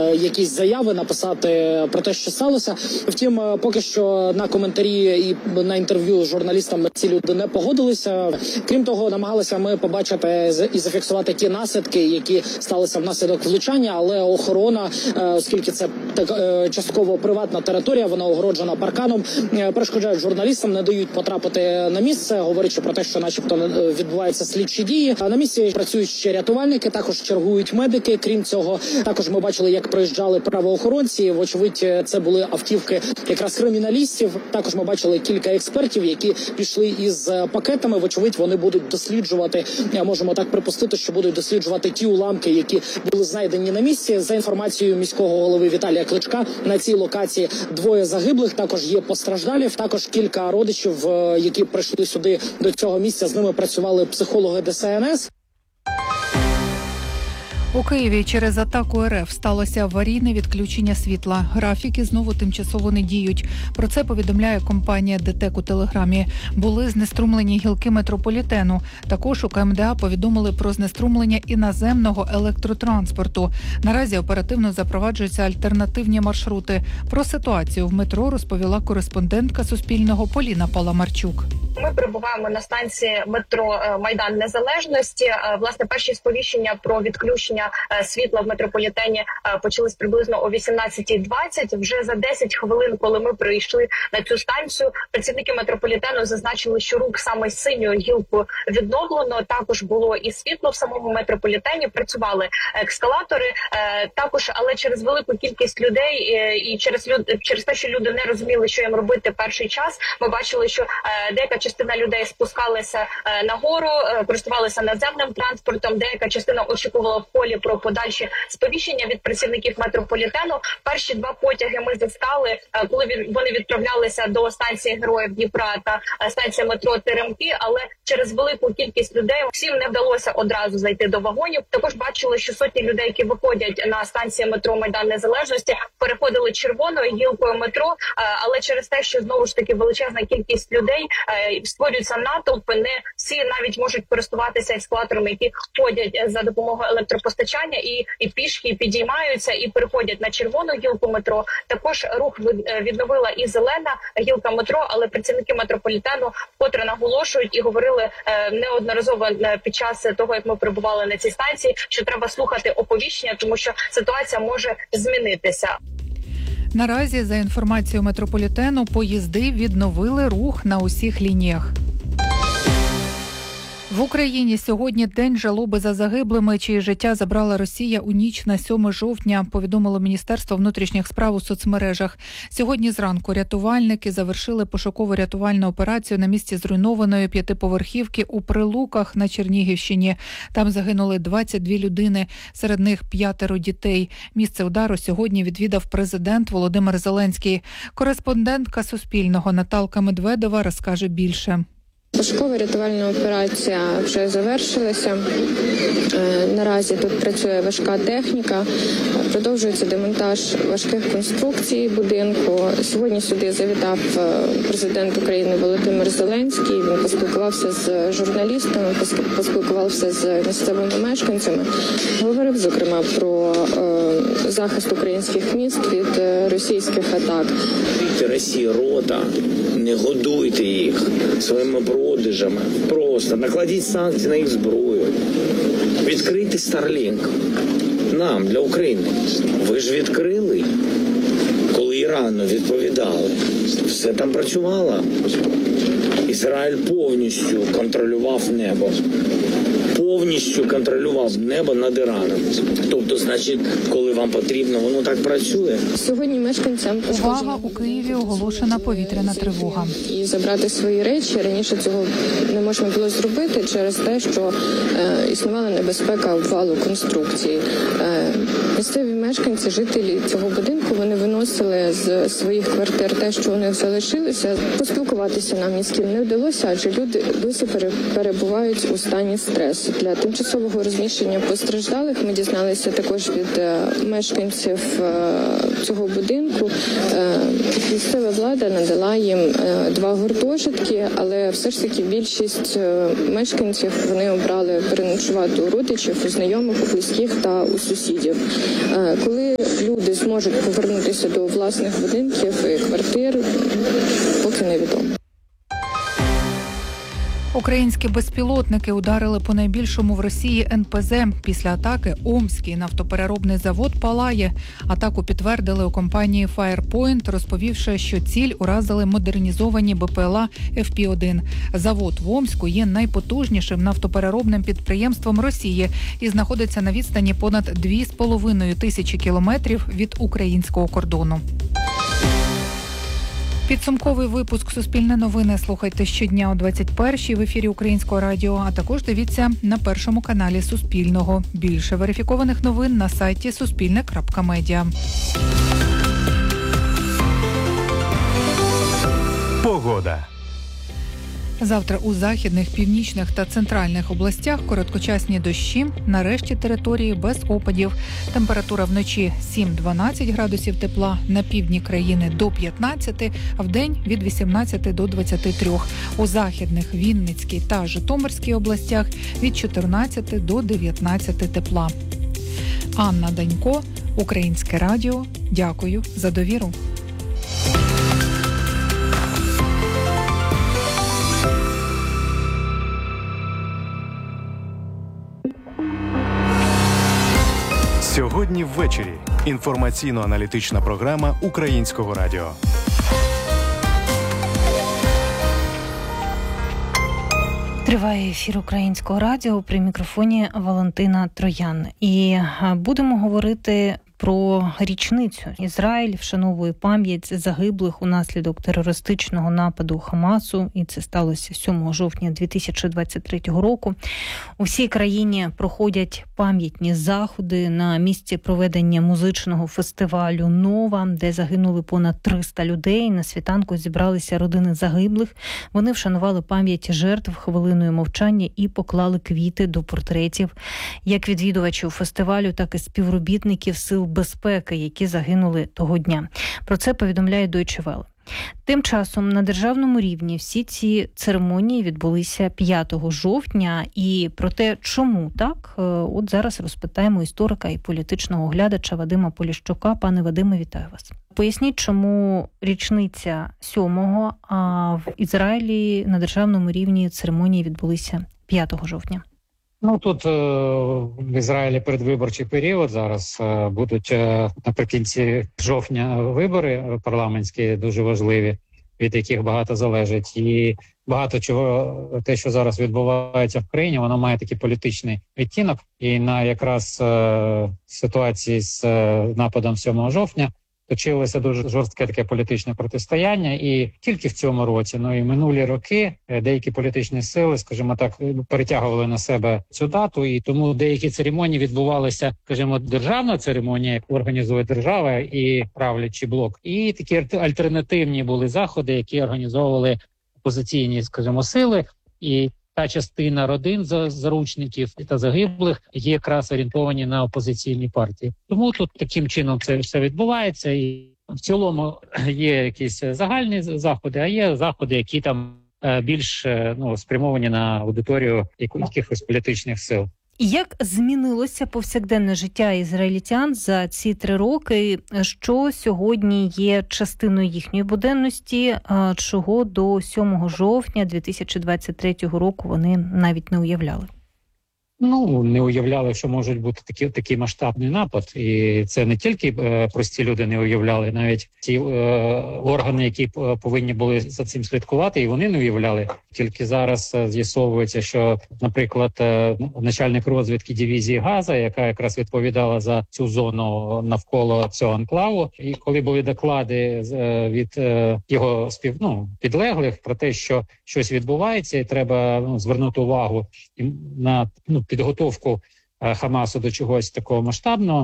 якісь заяви, написати про те, що сталося. Втім, поки що на коментарі і на інтерв'ю з журналістами ці люди не погодилися. Крім того, намагалися ми побачити і зафіксувати ті наслідки, які сталися внаслідок влучання, але охорона, оскільки це частково приватна територія, вона огороджена парканом, перешкоджають журналістам, не дають потрапити на місце, говорячи про те, що начебто відбуваються слідчі дії. На місці працюють ще рятувальники, також чергують медики. Крім цього, також ми бачили, як проїжджали правоохоронці. Вочевидь, це були автівки якраз криміналістів. Також ми бачили кілька експертів, які пішли із пакетами. Вочевидь, вони будуть досліджувати, можемо так припустити, що будуть досліджувати ті уламки, які були знайдені на місці. За інформацією міського голови Віталія Кличка, на цій локації 2 загиблих, також є постраждалі, також кілька родичів, які прийшли сюди до цього місця, з ними працювали психологи ДСНС. У Києві через атаку РФ сталося аварійне відключення світла. Графіки знову тимчасово не діють. Про це повідомляє компанія ДТЕК у Телеграмі. Були знеструмлені гілки метрополітену. Також у КМДА повідомили про знеструмлення іноземного електротранспорту. Наразі оперативно запроваджуються альтернативні маршрути. Про ситуацію в метро розповіла кореспондентка Суспільного Поліна Паламарчук. Ми перебуваємо на станції метро Майдан Незалежності. Власне, перші сповіщення про відключення світла в метрополітені почались приблизно о 18:20. Вже за 10 хвилин, коли ми прийшли на цю станцію, працівники метрополітену зазначили, що рух саме з синьою гілкою відновлено. Також було і світло в самому метрополітені, працювали ескалатори. Також, але через велику кількість людей і через те, що люди не розуміли, що їм робити перший час, ми бачили, що деяка частина людей спускалася нагору, користувалися наземним транспортом, деяка частина очікувала в полі про подальші сповіщення від працівників метрополітену. Перші 2 потяги ми застали, коли вони відправлялися до станції Героїв Дніпра та станції метро Теремки, але через велику кількість людей всім не вдалося одразу зайти до вагонів. Також бачили, що сотні людей, які виходять на станції метро Майдан Незалежності, переходили червоною гілкою метро, але через те, що знову ж таки величезна кількість людей, створюються натовпи, не всі навіть можуть користуватися ескалаторами, які ходять за допомогою електропостачання і пішки підіймаються і переходять на червону гілку метро. Також рух відновила і зелена гілка метро, але працівники метрополітену вкотре наголошують і говорили неодноразово під час того, як ми перебували на цій станції, що треба слухати оповіщення, тому що ситуація може змінитися. Наразі, за інформацією метрополітену, поїзди відновили рух на усіх лініях. В Україні сьогодні день жалоби за загиблими, чиї життя забрала Росія у ніч на 7 жовтня, повідомило Міністерство внутрішніх справ у соцмережах. Сьогодні зранку рятувальники завершили пошуково-рятувальну операцію на місці зруйнованої 5-поверхівки у Прилуках на Чернігівщині. Там загинули 22 людини, серед них 5 дітей. Місце удару сьогодні відвідав президент Володимир Зеленський. Кореспондентка Суспільного Наталка Медведова розкаже більше. Пошуково-рятувальна операція вже завершилася. Наразі тут працює важка техніка, продовжується демонтаж важких конструкцій будинку. Сьогодні сюди завітав президент України Володимир Зеленський. Він поспілкувався з журналістами, поспілкувався з місцевими мешканцями. Говорив, зокрема, про захист українських міст від російських атак. Росія рота, не годуйте їх своїми продажами. Просто накладіть санкції на їх зброю. Відкрийте Starlink. Нам, для України. Ви ж відкрили, коли Ірану відповідали. Все там працювало. Ізраїль повністю контролював небо. Повністю контролював небо над Іраном. Тобто, значить, коли вам потрібно, воно так працює. Сьогодні мешканцям увага, у Києві оголошена повітряна тривога. І забрати свої речі. Раніше цього не можна було зробити через те, що існувала небезпека обвалу конструкції. Місцеві мешканці, жителі цього будинку, вони виносили з своїх квартир те, що у них залишилося. Поспілкуватися нам ні з ким не вдалося, адже люди досі перебувають у стані стресу. час для тимчасового розміщення постраждалих. Ми дізналися також від мешканців цього будинку. Місцева влада надала їм 2 гуртожитки, але все ж таки більшість мешканців вони обрали переночувати у родичів, у знайомих, у близьких та у сусідів. Коли люди зможуть повернутися до власних будинків і квартир, поки невідомо. Українські безпілотники ударили по найбільшому в Росії НПЗ. Після атаки Омський нафтопереробний завод палає. Атаку підтвердили у компанії Firepoint, розповівши, що ціль уразили модернізовані БПЛА FP-1. Завод в Омську є найпотужнішим нафтопереробним підприємством Росії і знаходиться на відстані понад 2,5 тисячі кілометрів від українського кордону. Підсумковий випуск «Суспільне новини» слухайте щодня о 21-й в ефірі Українського радіо, а також дивіться на першому каналі Суспільного. Більше верифікованих новин на сайті suspilne.media. Погода. Завтра у західних, північних та центральних областях короткочасні дощі, на решті території без опадів. Температура вночі 7-12 градусів тепла, на півдні країни до 15, а вдень від 18 до 23. У західних, Вінницькій та Житомирській областях від 14 до 19 тепла. Анна Данько, Українське радіо. Дякую за довіру. Сьогодні ввечері. Інформаційно-аналітична програма Українського радіо. Триває ефір Українського радіо, при мікрофоні Валентина Троян. І будемо говорити про річницю. Ізраїль вшановує пам'ять загиблих унаслідок терористичного нападу Хамасу, і це сталося 7 жовтня 2023 року. У всій країні проходять пам'ятні заходи на місці проведення музичного фестивалю «Нова», де загинули понад 300 людей. На світанку зібралися родини загиблих. Вони вшанували пам'ять жертв хвилиною мовчання і поклали квіти до портретів як відвідувачів фестивалю, так і співробітників сил безпеки, які загинули того дня. Про це повідомляє Deutsche Welle. Тим часом на державному рівні всі ці церемонії відбулися 5 жовтня. І про те, чому так, от зараз розпитаємо історика і політичного оглядача Вадима Поліщука. Пане Вадиме, вітаю вас. Поясніть, чому річниця 7-го, а в Ізраїлі на державному рівні церемонії відбулися 5 жовтня. Тут в Ізраїлі передвиборчий період. Зараз будуть наприкінці жовтня вибори парламентські, дуже важливі, від яких багато залежить. І багато чого, те, що зараз відбувається в країні, воно має такий політичний відтінок. І на якраз ситуації з нападом 7 жовтня точилося дуже жорстке таке політичне протистояння, і тільки в цьому році, і минулі роки деякі політичні сили, скажімо так, перетягували на себе цю дату, і тому деякі церемонії відбувалися, скажімо, державна церемонія, яку організує держава і правлячий блок, і такі альтернативні були заходи, які організовували опозиційні, скажімо, сили, і та частина родин заручників та загиблих є якраз орієнтовані на опозиційні партії. Тому тут таким чином це все відбувається. І в цілому є якісь загальні заходи, а є заходи, які там більш спрямовані на аудиторію якихось політичних сил. Як змінилося повсякденне життя ізраїльтян за ці 3 роки? Що сьогодні є частиною їхньої буденності, чого до 7 жовтня 2023 року вони навіть не уявляли? Не уявляли, що може бути такий масштабний напад. І це не тільки прості люди не уявляли, навіть ті органи, які повинні були за цим слідкувати, і вони не уявляли. Тільки зараз з'ясовується, що, наприклад, начальник розвідки дивізії Газа, яка якраз відповідала за цю зону навколо цього анклаву, і коли були доклади від його підлеглих про те, що щось відбувається, і треба звернути увагу на підготовку Хамасу до чогось такого масштабного,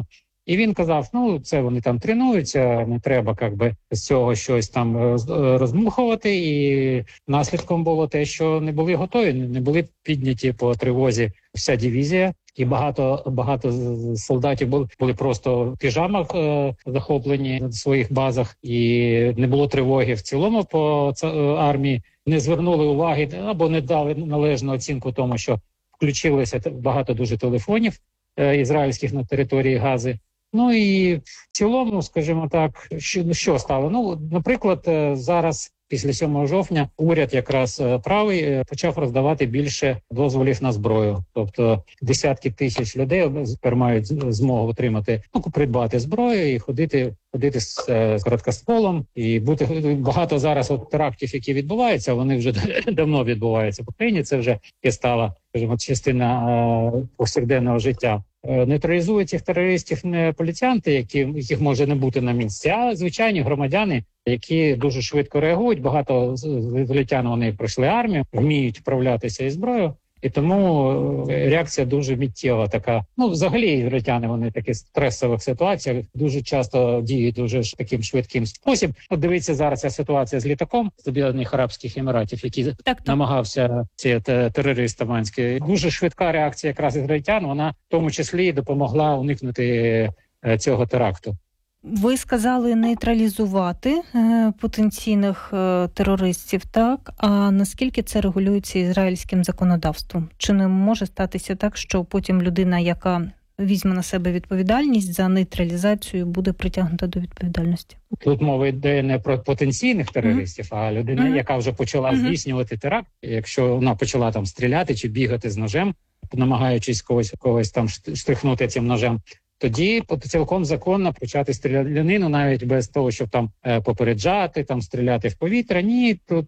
І він казав, ну, це вони там тренуються, не треба з цього щось там роздмухувати. І наслідком було те, що не були готові, не були підняті по тривозі вся дивізія. І багато солдатів були просто в піжамах захоплені в своїх базах, і не було тривоги в цілому по армії. Не звернули уваги або не дали належну оцінку тому, що включилося багато дуже телефонів ізраїльських на території Гази. Ну і в цілому, скажімо так, що стало? Ну, наприклад, зараз після 7 жовтня уряд якраз правий почав роздавати більше дозволів на зброю. Тобто десятки тисяч людей тепер мають змогу отримати, придбати зброю і ходити з короткостволом. І багато зараз терактів, які відбуваються, вони вже давно відбуваються по країні. Це вже стала, скажімо, частина повсякденного життя. Нейтралізують цих терористів не поліціянти, яких може не бути на місці, а звичайні громадяни, які дуже швидко реагують. Багато ізраїльтян, вони пройшли армію, вміють вправлятися із зброєю. І тому реакція дуже миттєва така. Ну, взагалі, ізраїльтяни, вони такі в стресових ситуаціях дуже часто діють дуже таким швидким спосіб. От дивіться зараз ця ситуація з літаком з Об'єднаних Арабських Еміратів, який намагався ці терорист Аманський. Дуже швидка реакція якраз ізраїльтян, вона в тому числі допомогла уникнути цього теракту. Ви сказали нейтралізувати потенційних терористів, так? А наскільки це регулюється ізраїльським законодавством? Чи не може статися так, що потім людина, яка візьме на себе відповідальність за нейтралізацію, буде притягнута до відповідальності? Тут мова йде не про потенційних терористів, а людина, яка вже почала здійснювати теракт. Якщо вона почала там стріляти чи бігати з ножем, намагаючись когось там штрихнути цим ножем, тоді цілком законно почати стрілянину, навіть без того, щоб там попереджати, там стріляти в повітря. Ні, тут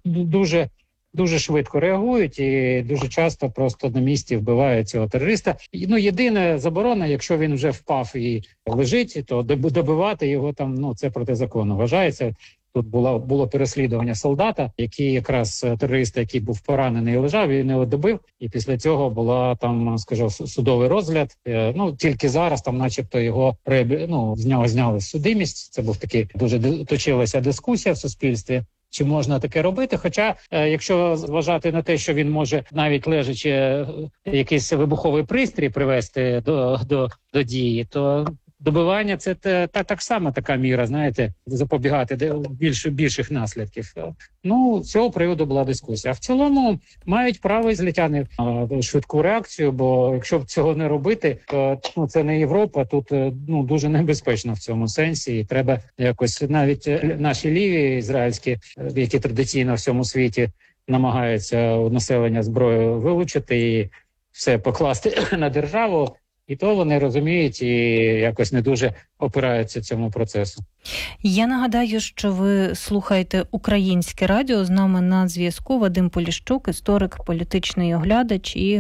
дуже швидко реагують і дуже часто просто на місці вбивають цього терориста. Ну, єдина заборона, якщо він вже впав і лежить, то добивати його там, це протизаконно вважається. Тут було переслідування солдата, який якраз терориста, який був поранений і лежав, він його добив. І після цього була там, скажімо, судовий розгляд. Тільки зараз там, начебто, з нього зняли судимість. Це був такий дуже точилася дискусія в суспільстві. Чи можна таке робити? Хоча, якщо зважати на те, що він може навіть лежачи якийсь вибуховий пристрій привести до дії, то добивання – це так само така міра, знаєте, запобігати більших наслідків. Ну, з цього приводу була дискусія. А в цілому мають право ізраїльтяни на швидку реакцію, бо якщо цього не робити, то це не Європа, тут дуже небезпечно в цьому сенсі. І треба якось навіть наші ліві ізраїльські, які традиційно в всьому світі намагаються у населення зброю вилучити і все покласти на державу, і то вони розуміють і якось не дуже опираються цьому процесу. Я нагадаю, що ви слухаєте Українське радіо. З нами на зв'язку Вадим Поліщук, історик, політичний оглядач. І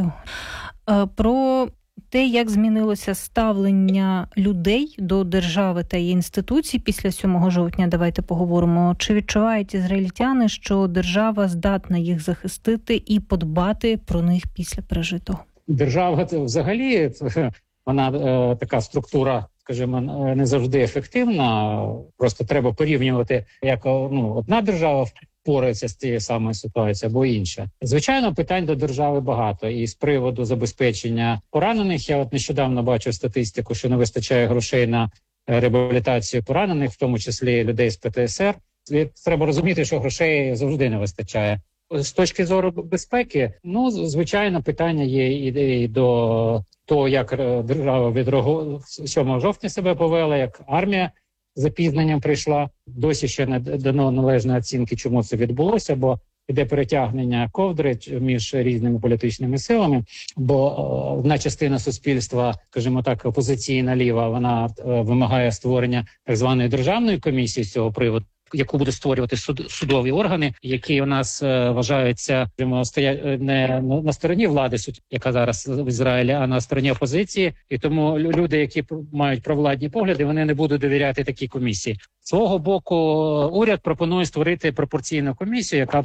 про те, як змінилося ставлення людей до держави та її інституцій після 7 жовтня, давайте поговоримо. Чи відчувають ізраїльтяни, що держава здатна їх захистити і подбати про них після пережитого? Держава – це взагалі вона така структура, скажімо, не завжди ефективна. Просто треба порівнювати, як одна держава впорається з цією самою ситуацією або інша. Звичайно, питань до держави багато. І з приводу забезпечення поранених, я нещодавно бачив статистику, що не вистачає грошей на реабілітацію поранених, в тому числі людей з ПТСР. Треба розуміти, що грошей завжди не вистачає. З точки зору безпеки, звичайно, питання є і до того, як держава від 7 жовтня себе повела, як армія з запізненням прийшла. Досі ще не дано належної оцінки, чому це відбулося, бо йде перетягнення ковдри між різними політичними силами, бо одна частина суспільства, скажімо так, опозиційна ліва, вона вимагає створення так званої державної комісії з цього приводу, яку буде створювати судові органи, які у нас вважаються стоять не на стороні влади, яка зараз в Ізраїлі, а на стороні опозиції. І тому люди, які мають провладні погляди, вони не будуть довіряти такій комісії. З свого боку, уряд пропонує створити пропорційну комісію, яка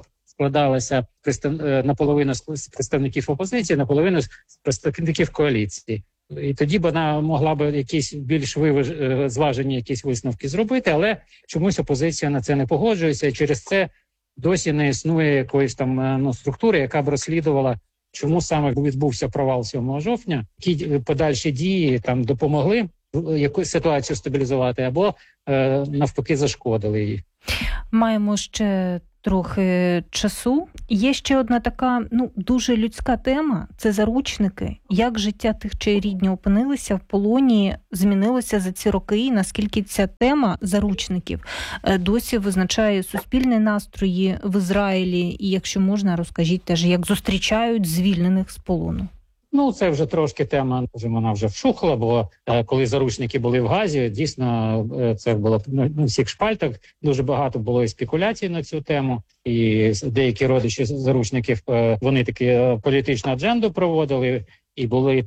складалася наполовину з представників опозиції, наполовину з представників коаліції. І тоді б вона могла б якісь більш зважені якісь висновки зробити, але чомусь опозиція на це не погоджується, і через це досі не існує якоїсь там структури, яка б розслідувала, чому саме відбувся провал 7 жовтня, які подальші дії там допомогли якусь ситуацію стабілізувати або навпаки зашкодили її. Маємо ще трохи часу. Є ще одна така, дуже людська тема – це заручники. Як життя тих, чиї рідні опинилися в полоні, змінилося за ці роки, і наскільки ця тема заручників досі визначає суспільні настрої в Ізраїлі, і якщо можна, розкажіть теж, як зустрічають звільнених з полону. Це вже трошки тема, вона вже вщухла, бо коли заручники були в Газі, дійсно це було на всіх шпальтах, дуже багато було і спекуляцій на цю тему, і деякі родичі заручників, вони таки політичну адженду проводили, і були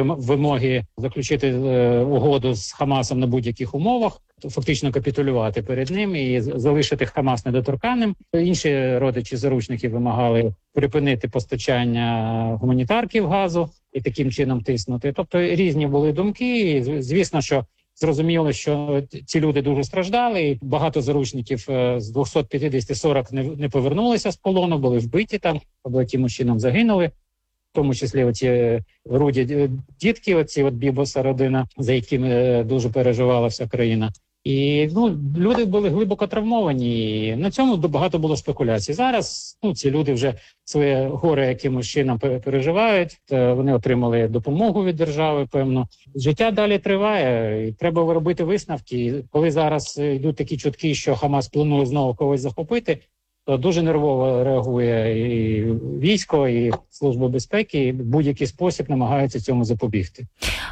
вимоги заключити угоду з Хамасом на будь-яких умовах, фактично капітулювати перед ним і залишити Хамас недоторканним. Інші родичі заручників вимагали припинити постачання гуманітарки в Газу і таким чином тиснути. Тобто різні були думки. І, звісно, що зрозуміло, що ці люди дуже страждали, і багато заручників з 250-40 не повернулися з полону, були вбиті там, або якимось чином загинули. В тому числі оці руді дітки, оці Бібоса родина, за якими дуже переживала вся країна. І люди були глибоко травмовані, і на цьому багато було спекуляцій. Зараз ці люди вже своє горе якимось чином переживають, вони отримали допомогу від держави, певно. Життя далі триває, і треба робити висновки. І коли зараз йдуть такі чутки, що Хамас планує знову когось захопити, то дуже нервово реагує і військо, і Служба безпеки, і в будь-який спосіб намагаються цьому запобігти.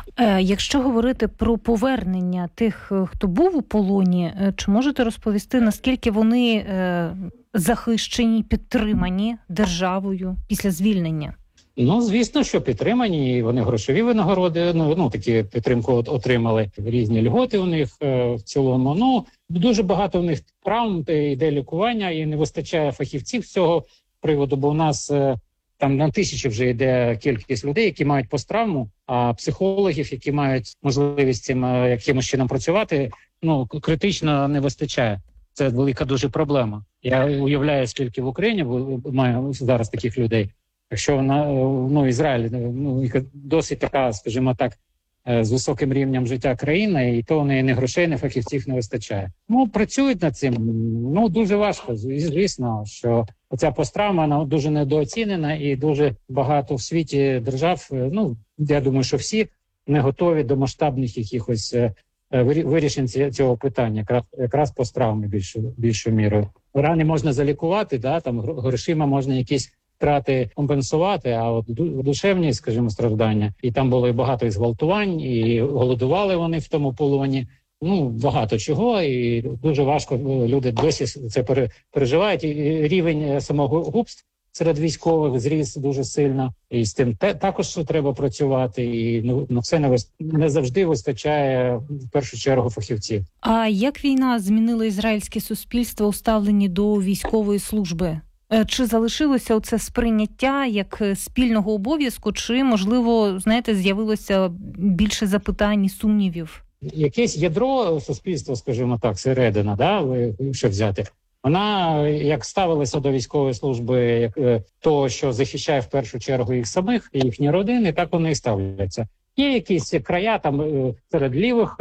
Якщо говорити про повернення тих, хто був у полоні, чи можете розповісти, наскільки вони захищені, підтримані державою після звільнення? Звісно, що підтримані, і вони грошові винагороди, такі підтримку отримали, різні льготи у них в цілому. Дуже багато у них травм, йде лікування, і не вистачає фахівців з цього приводу, бо у нас там на тисячі вже йде кількість людей, які мають посттравму, а психологів, які мають можливість цим якимось чином працювати, критично не вистачає. Це велика дуже проблема. Я уявляю, скільки в Україні має зараз таких людей. Якщо Ізраїль досить така, скажімо так, з високим рівнем життя країна, і то не грошей, не фахівців не вистачає. Працюють над цим. Дуже важко. Звісно, що оця посттравма, вона дуже недооцінена, і дуже багато в світі держав, я думаю, що всі не готові до масштабних якихось вирішень цього питання, якраз посттравми більшою мірою. Рани можна залікувати, там грошима можна якісь втрати компенсувати, а от душевні, скажімо, страждання, і там було і багато і зґвалтувань, і голодували вони в тому полоні, багато чого, і дуже важко люди досі це переживають, і рівень самогубств серед військових зріс дуже сильно, і з тим також треба працювати, і це не завжди вистачає, в першу чергу, фахівців. А як війна змінила ізраїльське суспільство у ставленні до військової служби? Чи залишилося оце сприйняття як спільного обов'язку, чи, можливо, з'явилося більше запитань і сумнівів? Якесь ядро суспільства, скажімо так, середина, що взяти, вона як ставилася до військової служби, як того, що захищає в першу чергу їх самих, і їхні родини, так вони і ставляться. Є якісь края, там серед лівих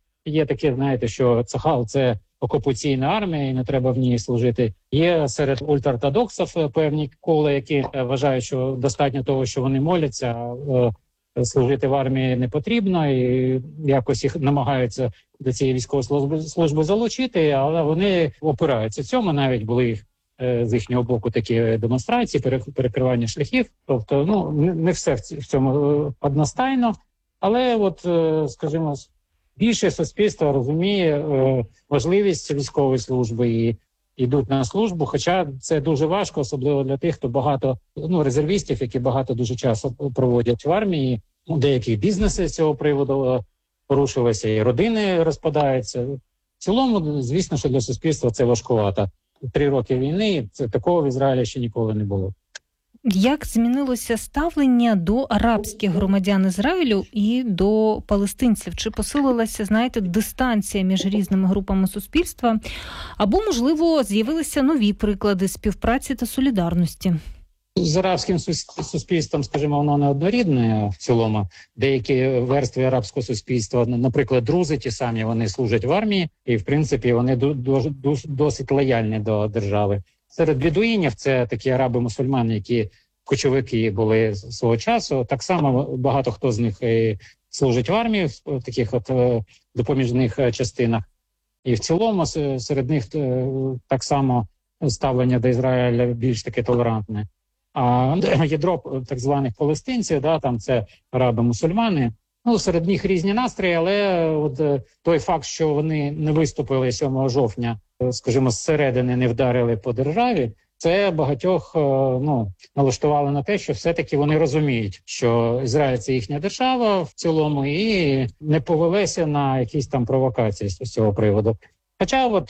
є таке, що Цахал – це окупаційна армія, і не треба в ній служити. Є серед ультраортодоксів певні кола, які вважають, що достатньо того, що вони моляться, служити в армії не потрібно, і якось їх намагаються до цієї військової служби залучити, але вони опираються цьому. Навіть були з їхнього боку такі демонстрації, перекривання шляхів. Тобто, не все в цьому одностайно, але скажімо, більше суспільство розуміє важливість військової служби і йдуть на службу, хоча це дуже важко, особливо для тих, хто багато резервістів, які багато дуже часу проводять в армії. Деякі бізнеси з цього приводу порушилися, і родини розпадаються. В цілому, звісно, що для суспільства це важкувато. 3 роки війни, такого в Ізраїлі ще ніколи не було. Як змінилося ставлення до арабських громадян Ізраїлю і до палестинців? Чи посилилася, дистанція між різними групами суспільства? Або, можливо, з'явилися нові приклади співпраці та солідарності? З арабським суспільством, скажімо, воно не однорідне в цілому. Деякі верстви арабського суспільства, наприклад, друзи ті самі, вони служать в армії і, в принципі, вони досить лояльні до держави. Серед бедуїнів це такі араби-мусульмани, які кочовики були свого часу. Так само багато хто з них служить в армії в таких допоміжних частинах. І в цілому серед них так само ставлення до Ізраїля більш таке толерантне. А ядро так званих палестинців, там це араби-мусульмани, серед них різні настрої, але той факт, що вони не виступили 7 жовтня, скажімо, зсередини не вдарили по державі, це багатьох налаштувало на те, що все-таки вони розуміють, що Ізраїль – це їхня держава в цілому, і не повелися на якісь там провокації з цього приводу. Хоча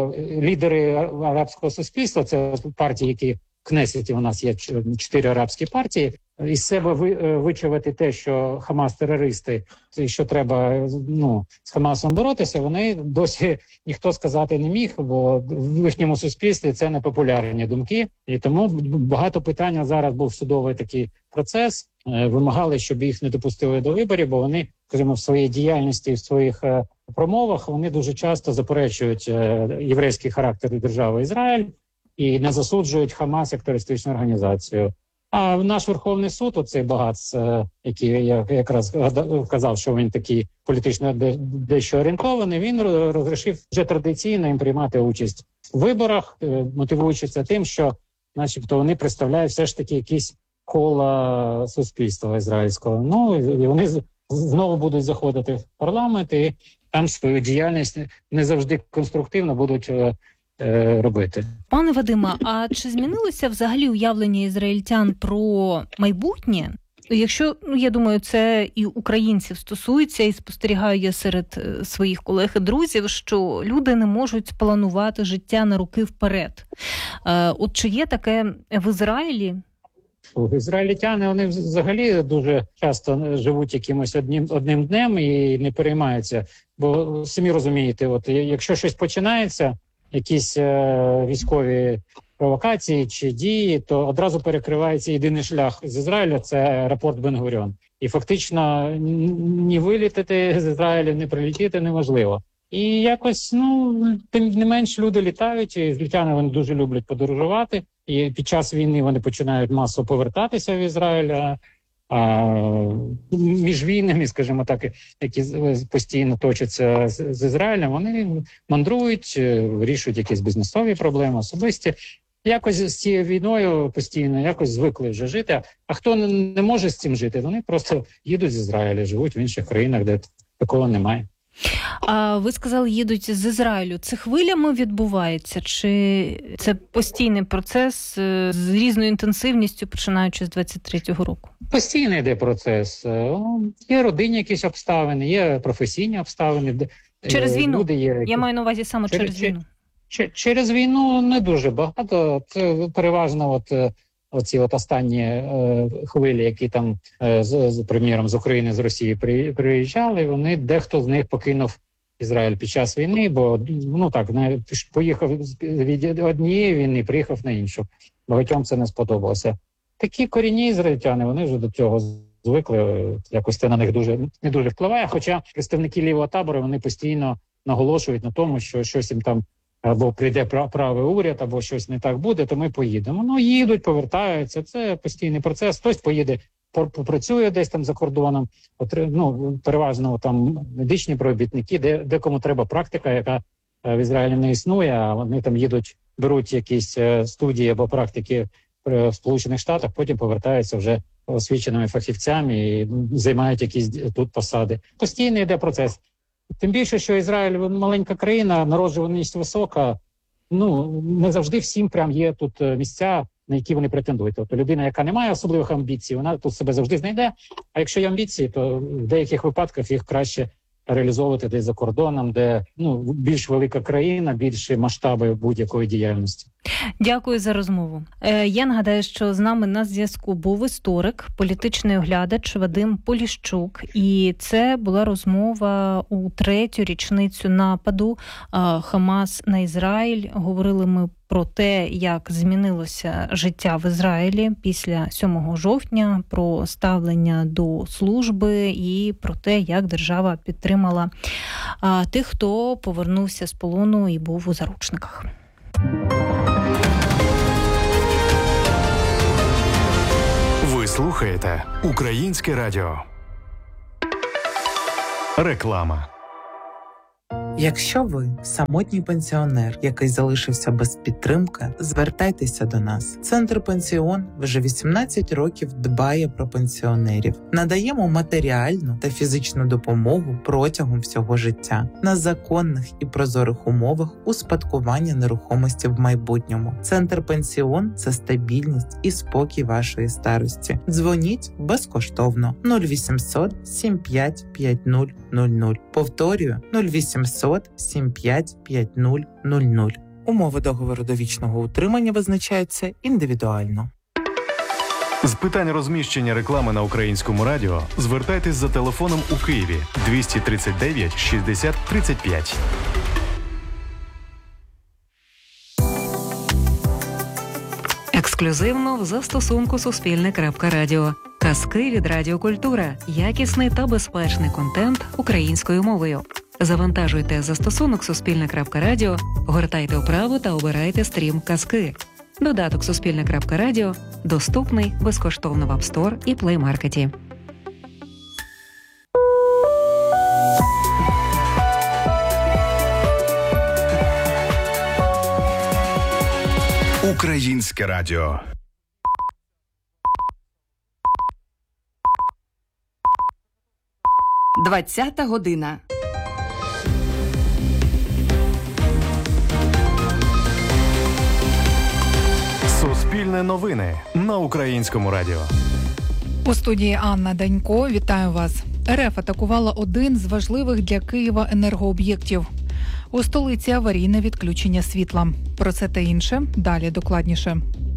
лідери арабського суспільства, це партії, які в Кнесеті у нас є 4 арабські партії, із себе вичавити те, що Хамас – терористи, і що треба з Хамасом боротися, вони досі ніхто сказати не міг, бо в їхньому суспільстві це непопулярні думки. І тому багато питань зараз був судовий такий процес, вимагали, щоб їх не допустили до виборів, бо вони, скажімо, в своїй діяльності, в своїх промовах, вони дуже часто заперечують єврейський характер держави Ізраїль і не засуджують Хамас як терористичну організацію. А наш Верховний суд, оцей багац, який я якраз казав, що він такий політично дещо орієнтований, він розрішив вже традиційно їм приймати участь в виборах, мотивуючи це тим, що начебто вони представляють все ж таки якісь кола суспільства ізраїльського. І вони знову будуть заходити в парламент і там свою діяльність не завжди конструктивно будуть робити. Пане Вадиме, а чи змінилося взагалі уявлення ізраїльтян про майбутнє? Якщо, я думаю, це і українців стосується, і спостерігаю я серед своїх колег і друзів, що люди не можуть планувати життя на роки вперед. От чи є таке в Ізраїлі? Ізраїльтяни, вони взагалі дуже часто живуть якимось одним днем і не переймаються. Бо самі розумієте, якщо щось починається, якісь військові провокації чи дії, то одразу перекривається єдиний шлях з Ізраїля – це аеропорт Бен-Гуріон. І фактично ні вилітати з Ізраїля, ні прилетіти неможливо. І якось, тим не менш, люди літають, і ізраїльтяни вони дуже люблять подорожувати. І під час війни вони починають масово повертатися в Ізраїль. А між війнами, скажімо так, які постійно точаться з Ізраїлем, вони мандрують, вирішують якісь бізнесові проблеми, особисті. Якось з цією війною постійно якось звикли вже жити. А хто не може з цим жити, вони просто їдуть з Ізраїля, живуть в інших країнах, де такого немає. А ви сказали, їдуть з Ізраїлю. Це хвилями відбувається? Чи це постійний процес з різною інтенсивністю, починаючи з 23-го року? Постійний йде процес. Є родинні якісь обставини, є професійні обставини. Через війну? Люди є... Я маю на увазі саме через війну. Через війну не дуже багато. Це переважно оці останні хвилі, які там, приміром, з України, з Росії приїжджали, дехто з них покинув Ізраїль під час війни, бо, поїхав від однієї війни, приїхав на іншу. Багатьом це не сподобалося. Такі корінні ізраїльтяни, вони вже до цього звикли, якось це на них не дуже впливає, хоча представники лівого табору, вони постійно наголошують на тому, що щось їм там або прийде правий уряд, або щось не так буде, то ми поїдемо. Їдуть, повертаються, це постійний процес. Хтось поїде, попрацює десь там за кордоном, переважно там медичні робітники, декому треба практика, яка в Ізраїлі не існує, а вони там їдуть, беруть якісь студії або практики в Сполучених Штатах, потім повертаються вже освіченими фахівцями і займають якісь тут посади. Постійно йде процес. Тим більше, що Ізраїль маленька країна, народжуваність висока, не завжди всім прям є тут місця, на які вони претендують. Тобто людина, яка не має особливих амбіцій, вона тут себе завжди знайде, а якщо є амбіції, то в деяких випадках їх краще реалізовувати десь за кордоном, де більш велика країна, більші масштаби будь-якої діяльності. Дякую за розмову. Я нагадаю, що з нами на зв'язку був історик, політичний оглядач Вадим Поліщук. І це була розмова у 3-ю річницю нападу Хамас на Ізраїль. Говорили ми про те, як змінилося життя в Ізраїлі після 7 жовтня, про ставлення до служби і про те, як держава підтримала тих, хто повернувся з полону і був у заручниках. Ви слухаєте Українське радіо. Реклама. Якщо ви самотній пенсіонер, який залишився без підтримки, звертайтеся до нас. Центр «Пенсіон» вже 18 років дбає про пенсіонерів. Надаємо матеріальну та фізичну допомогу протягом всього життя на законних і прозорих умовах успадкування нерухомості в майбутньому. Центр «Пенсіон» – це стабільність і спокій вашої старості. Дзвоніть безкоштовно 0800 75 5000. Повторюю 0800 75 5000. Умови договору довічного утримання визначаються індивідуально. З питань розміщення реклами на Українському радіо звертайтесь за телефоном у Києві 239 60 35. Ексклюзивно в застосунку Суспільне.Радіо. Казки від Радіокультура. Якісний та безпечний контент українською мовою. Завантажуйте застосунок Суспільне.Радіо, гортайте вправо та обирайте стрім «Казки». Додаток Суспільне.Радіо доступний безкоштовно в App Store і Play Market. Українське радіо. Двадцята година. Суспільне новини на Українському радіо. У студії Анна Данько. Вітаю вас. РФ атакувала один з важливих для Києва енергооб'єктів. У столиці аварійне відключення світла. Про це та інше далі докладніше.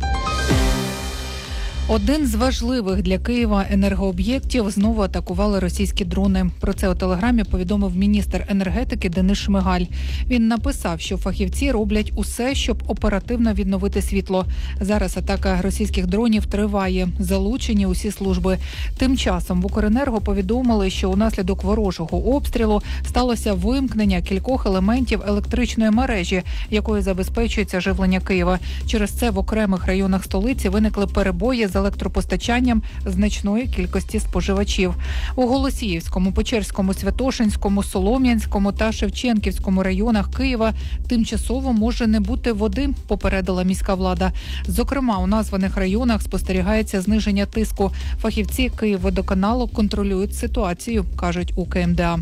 Один з важливих для Києва енергооб'єктів знову атакували російські дрони. Про це у Телеграмі повідомив міністр енергетики Денис Шмигаль. Він написав, що фахівці роблять усе, щоб оперативно відновити світло. Зараз атака російських дронів триває. Залучені усі служби. Тим часом в Укренерго повідомили, що унаслідок ворожого обстрілу сталося вимкнення кількох елементів електричної мережі, якою забезпечується живлення Києва. Через це в окремих районах столиці виникли перебої з електропостачанням значної кількості споживачів. У Голосіївському, Печерському, Святошинському, Солом'янському та Шевченківському районах Києва тимчасово може не бути води, попередила міська влада. Зокрема, у названих районах спостерігається зниження тиску. Фахівці Київводоканалу контролюють ситуацію, кажуть у КМДА.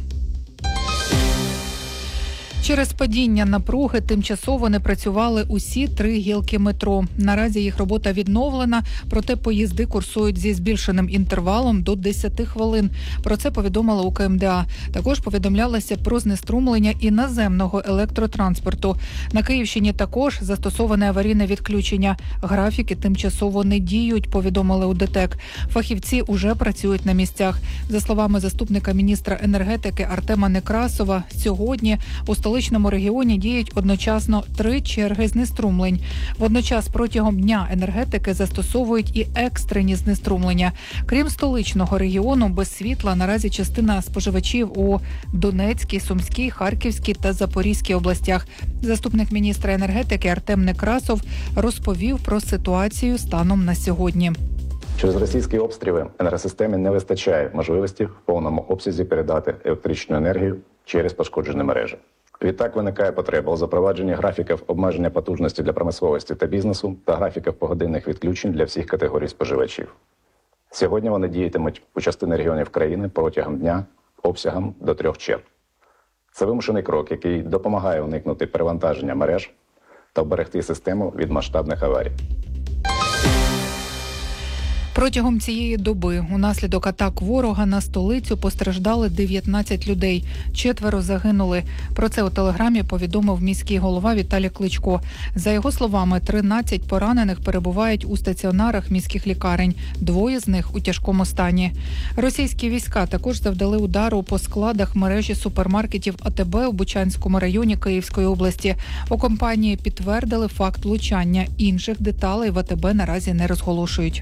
Через падіння напруги тимчасово не працювали усі 3 гілки метро. Наразі їх робота відновлена, проте поїзди курсують зі збільшеним інтервалом до 10 хвилин. Про це повідомили у КМДА. Також повідомлялося про знеструмлення і наземного електротранспорту. На Київщині також застосоване аварійне відключення. Графіки тимчасово не діють, повідомили у ДТЕК. Фахівці уже працюють на місцях. За словами заступника міністра енергетики Артема Некрасова, сьогодні у столичному регіоні діють одночасно 3 черги знеструмлень. Водночас протягом дня енергетики застосовують і екстрені знеструмлення. Крім столичного регіону, без світла наразі частина споживачів у Донецькій, Сумській, Харківській та Запорізькій областях. Заступник міністра енергетики Артем Некрасов розповів про ситуацію станом на сьогодні. Через російські обстріли енергосистемі не вистачає можливості в повному обсязі передати електричну енергію через пошкоджені мережі. Відтак виникає потреба у запровадженні графіків обмеження потужності для промисловості та бізнесу та графіків погодинних відключень для всіх категорій споживачів. Сьогодні вони діятимуть у частині регіонів країни протягом дня обсягом до 3 черг. Це вимушений крок, який допомагає уникнути перевантаження мереж та вберегти систему від масштабних аварій. Протягом цієї доби унаслідок атак ворога на столицю постраждали 19 людей. 4 загинули. Про це у телеграмі повідомив міський голова Віталій Кличко. За його словами, 13 поранених перебувають у стаціонарах міських лікарень. 2 з них у тяжкому стані. Російські війська також завдали удару по складах мережі супермаркетів АТБ у Бучанському районі Київської області. У компанії підтвердили факт влучання. Інших деталей в АТБ наразі не розголошують.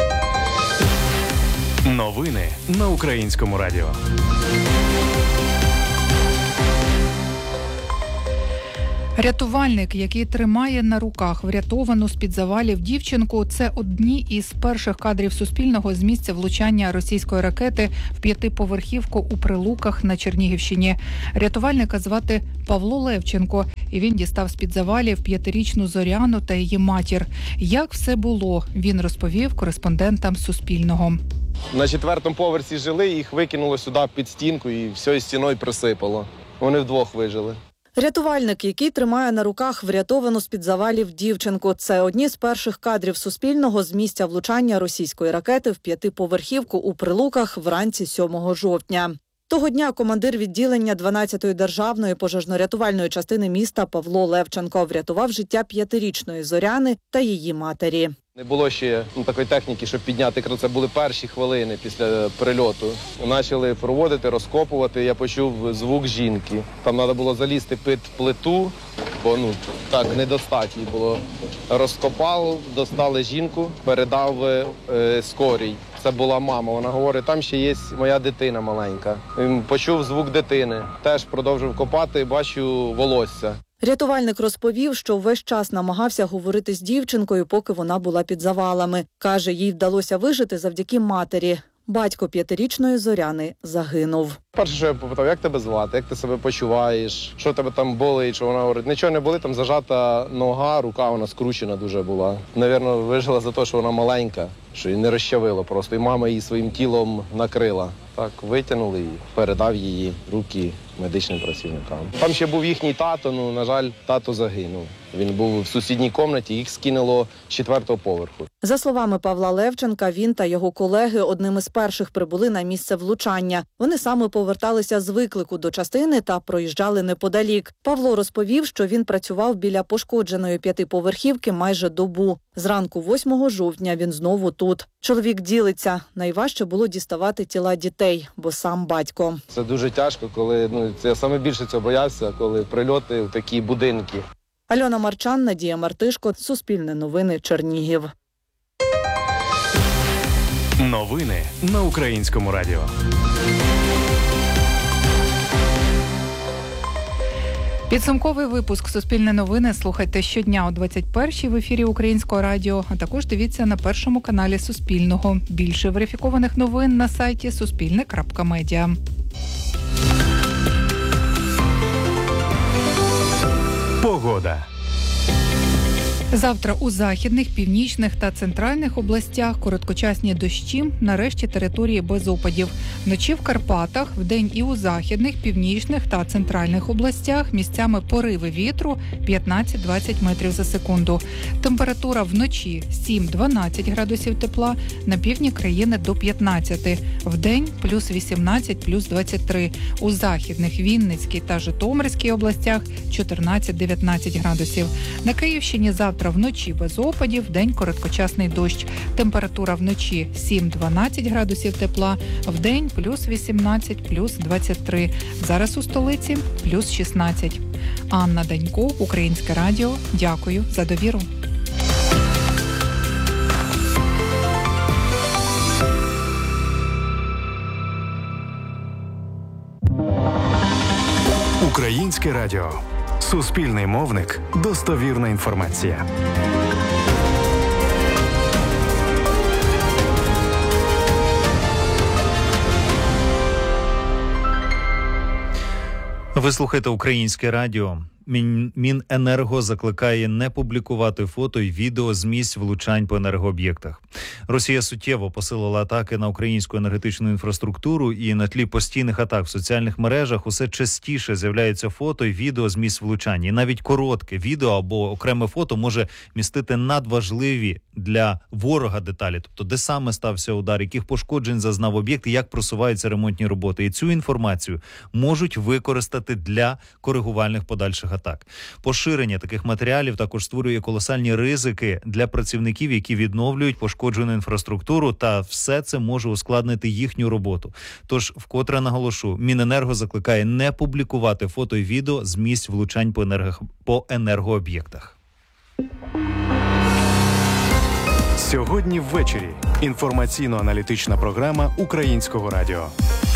Новини на Українському радіо. Рятувальник, який тримає на руках врятовану з-під завалів дівчинку, це одні із перших кадрів Суспільного з місця влучання російської ракети в 5-поверхівку у Прилуках на Чернігівщині. Рятувальника звати Павло Левченко, і він дістав з-під завалів 5-річну Зоряну та її матір. Як все було, він розповів кореспондентам Суспільного. На 4-му поверсі жили, їх викинуло сюди під стінку і все стіною присипало. Вони вдвох вижили. Рятувальник, який тримає на руках врятовану з-під завалів дівчинку. Це одні з перших кадрів Суспільного з місця влучання російської ракети в 5-поверхівку у Прилуках вранці 7 жовтня. Того дня командир відділення 12-ї державної пожежно-рятувальної частини міста Павло Левченко врятував життя 5-річної Зоряни та її матері. Не було ще такої техніки, щоб підняти. Це були перші хвилини після прильоту. Почали проводити, розкопувати. Я почув звук жінки. Там треба було залізти під плиту, бо так не достать її було. Розкопав, достали жінку, передав скорій. Це була мама. Вона говорить, там ще є моя дитина маленька. Почув звук дитини. Теж продовжив копати, бачу волосся. Рятувальник розповів, що весь час намагався говорити з дівчинкою, поки вона була під завалами. Каже, їй вдалося вижити завдяки матері. Батько 5-річної Зоряни загинув. Перше, що я попитав, як тебе звати, як ти себе почуваєш, що тебе там болить, що вона говорить, нічого не болить, там зажата нога, рука вона скручена дуже була. Навірно, вижила за те, що вона маленька, що її не розчавило просто, і мама її своїм тілом накрила. Так, витягнули і передав її руки медичним працівникам. Там ще був їхній тато, на жаль, тато загинув. Він був в сусідній кімнаті, їх скинуло з 4-го поверху. За словами Павла Левченка, він та його колеги одним із перших прибули на місце влучання. Вони саме поверталися з виклику до частини та проїжджали неподалік. Павло розповів, що він працював біля пошкодженої 5-поверхівки майже добу. Зранку 8 жовтня він знову тут. Чоловік ділиться. Найважче було діставати тіла дітей, бо сам батько. Це дуже тяжко, коли, я саме більше цього боявся, коли прильоти в такі будинки. Альона Марчан, Надія Мартишко, Суспільне новини, Чернігів. Новини на Українському радіо. Підсумковий випуск «Суспільне новини» слухайте щодня о 21-й в ефірі Українського радіо, а також дивіться на першому каналі Суспільного. Більше верифікованих новин на сайті suspilne.media. Погода. Завтра у західних, північних та центральних областях короткочасні дощі, нарешті території без опадів. Вночі в Карпатах, вдень і у західних, північних та центральних областях місцями пориви вітру 15-20 метрів за секунду. Температура вночі 7-12 градусів тепла, на півдні країни до 15. Вдень плюс 18, плюс 23. У західних, Вінницькій та Житомирській областях 14-19 градусів. На Київщині завтра вночі без опадів, вдень короткочасний дощ. Температура вночі 7-12 градусів тепла, вдень плюс 18, плюс 23. Зараз у столиці плюс 16. Анна Данько, Українське радіо. Дякую за довіру. Українське радіо. Суспільний мовник. Достовірна інформація. Ви слухаєте Українське радіо. Міненерго закликає не публікувати фото і відео з місць влучань по енергооб'єктах. Росія суттєво посилила атаки на українську енергетичну інфраструктуру, і на тлі постійних атак в соціальних мережах усе частіше з'являються фото і відео з місць влучань. І навіть коротке відео або окреме фото може містити надважливі для ворога деталі, тобто де саме стався удар, яких пошкоджень зазнав об'єкт і як просуваються ремонтні роботи. І цю інформацію можуть використати для коригувальних подальших атак. Поширення таких матеріалів також створює колосальні ризики для працівників, які відновлюють пошкоджену інфраструктуру, та все це може ускладнити їхню роботу. Тож, вкотре наголошу, Міненерго закликає не публікувати фото і відео з місць влучань по енергооб'єктах. Сьогодні ввечері. Інформаційно-аналітична програма Українського радіо.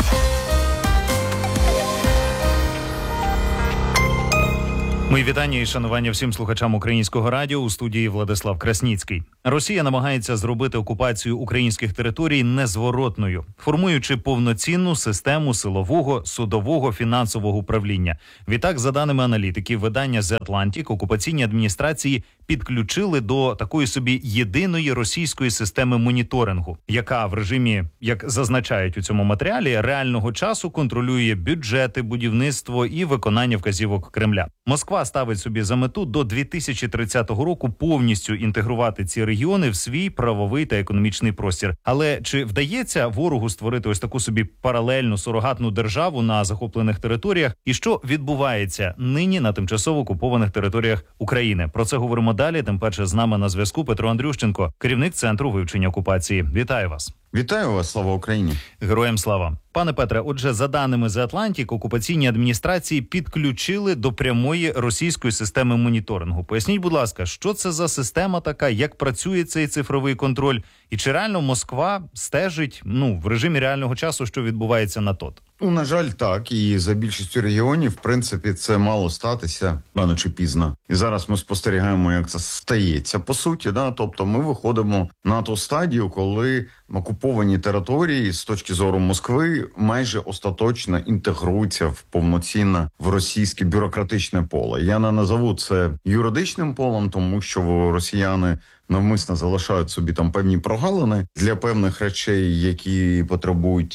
Мої вітання і шанування всім слухачам Українського радіо. У студії Владислав Красніцький. Росія намагається зробити окупацію українських територій незворотною, формуючи повноцінну систему силового, судового, фінансового управління. Відтак, за даними аналітиків видання The Atlantic, окупаційні адміністрації підключили до такої собі єдиної російської системи моніторингу, яка в режимі, як зазначають у цьому матеріалі, реального часу контролює бюджети, будівництво і виконання вказівок Кремля. Москва ставить собі за мету до 2030 року повністю інтегрувати ці регіони в свій правовий та економічний простір. Але чи вдається ворогу створити ось таку собі паралельну сурогатну державу на захоплених територіях? І що відбувається нині на тимчасово окупованих територіях України? Про це говоримо далі. Тим паче з нами на зв'язку Петро Андрющенко, керівник Центру вивчення окупації. Вітаю вас. Вітаю вас, слава Україні. Героям слава. Пане Петре, отже, за даними The Atlantic, окупаційні адміністрації підключили до прямої російської системи моніторингу. Поясніть, будь ласка, що це за система така, як працює цей цифровий контроль, і чи реально Москва стежить, в режимі реального часу, що відбувається на ТОТ? На жаль, так. І за більшістю регіонів, в принципі, це мало статися рано чи пізно. І зараз ми спостерігаємо, як це стається. По суті, тобто ми виходимо на ту стадію, коли окуповані території з точки зору Москви майже остаточно інтегруються в повноцінне в російське бюрократичне поле. Я не назову це юридичним полем, тому що росіяни навмисно залишають собі там певні прогалини для певних речей, які потребують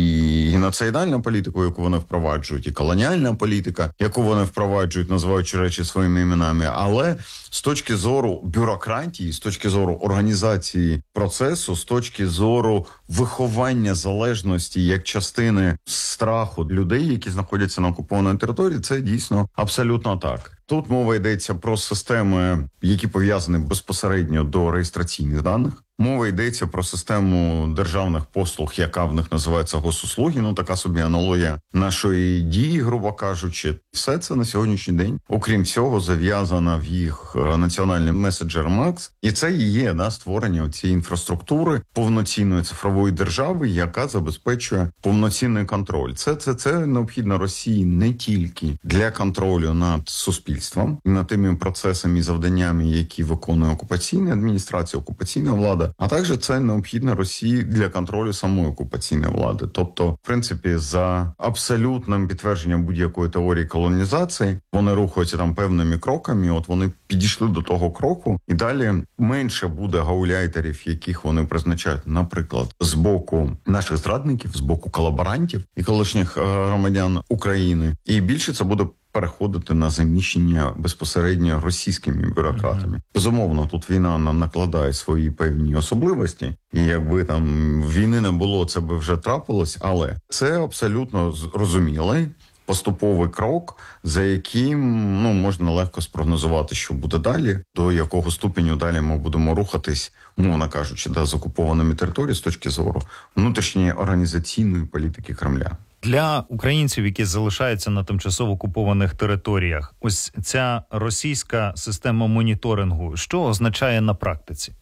і геноцидальну політику, яку вони впроваджують, і колоніальна політика, яку вони впроваджують, називаючи речі своїми іменами. Але з точки зору бюрократії, з точки зору організації процесу, з точки зору виховання залежності як частини страху людей, які знаходяться на окупованій території, це дійсно абсолютно так. Тут мова йдеться про системи, які пов'язані безпосередньо до реєстраційних даних. Мова йдеться про систему державних послуг, яка в них називається госуслуги, така собі аналогія нашої дії, грубо кажучи. Все це на сьогоднішній день, окрім цього, зав'язано в їх національний меседжер МАКС. І це і є створення цієї інфраструктури повноцінної цифрової держави, яка забезпечує повноцінний контроль. Це необхідно Росії не тільки для контролю над суспільством, над тими процесами і завданнями, які виконує окупаційна адміністрація, окупаційна влада, а також це необхідно Росії для контролю самої окупаційної влади. Тобто, в принципі, за абсолютним підтвердженням будь-якої теорії колонізації, вони рухаються там певними кроками, от вони підійшли до того кроку, і далі менше буде гауляйтерів, яких вони призначають, наприклад, з боку наших зрадників, з боку колаборантів і колишніх громадян України, і більше це буде переходити на заміщення безпосередньо російськими бюрократами. Безумовно, тут війна нам накладає свої певні особливості, і якби там війни не було, це би вже трапилось, але це абсолютно зрозумілий поступовий крок, за яким можна легко спрогнозувати, що буде далі, до якого ступеню далі ми будемо рухатись, мовно кажучи, з окупованими територіями з точки зору внутрішньої організаційної політики Кремля. Для українців, які залишаються на тимчасово окупованих територіях, ось ця російська система моніторингу, що означає на практиці?